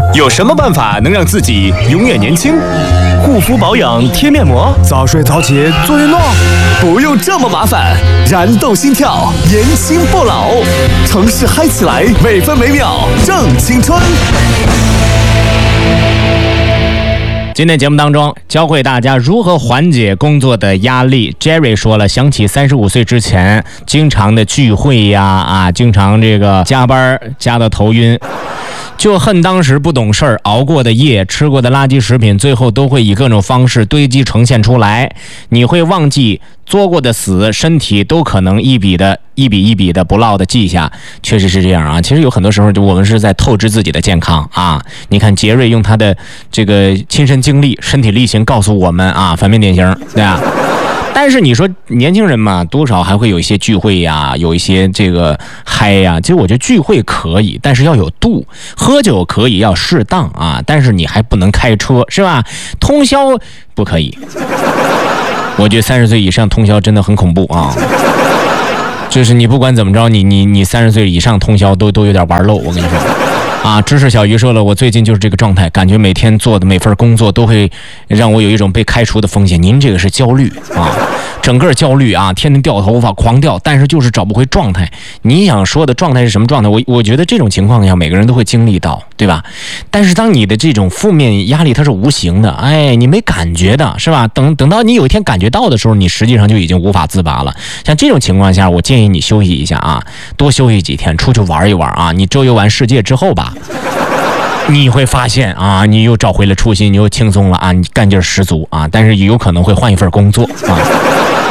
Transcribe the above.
有什么办法能让自己永远年轻？ 护肤保养贴面膜，早睡早起做运动， 不用这么麻烦，燃动心跳，年轻不老，城市嗨起来，每分每秒正青春。 今天节目当中教会大家如何缓解工作的压力。 Jerry 说了，想起35岁之前经常的聚会呀，经常这个加班加到头晕，就恨当时不懂事儿，熬过的夜，吃过的垃圾食品，最后都会以各种方式堆积呈现出来。你会忘记作过的死，身体都可能一笔一笔的不落的记下。确实是这样啊，其实有很多时候我们是在透支自己的健康啊。你看杰瑞用他的这个亲身经历、身体力行告诉我们啊，反面典型，对啊。但是你说年轻人嘛，多少还会有一些聚会呀，有一些这个嗨呀。其实我觉得聚会可以，但是要有度；喝酒可以，要适当啊。但是你还不能开车，是吧？通宵不可以。我觉得30岁以上通宵真的很恐怖啊。就是你不管怎么着，你30岁以上通宵都有点玩漏，我跟你说。啊，知识小鱼说了，我最近就是这个状态，感觉每天做的每份工作都会让我有一种被开除的风险。您这个是焦虑啊，整个焦虑啊，天天掉头发，狂掉，但是就是找不回状态。你想说的状态是什么状态？我觉得这种情况下每个人都会经历到，对吧？但是当你的这种负面压力它是无形的，你没感觉的，是吧？等到你有一天感觉到的时候，你实际上就已经无法自拔了。像这种情况下，我建议你休息一下啊，多休息几天，出去玩一玩啊。你周游完世界之后吧，你会发现啊，你又找回了初心，你又轻松了啊，你干劲十足啊，但是有可能会换一份工作啊。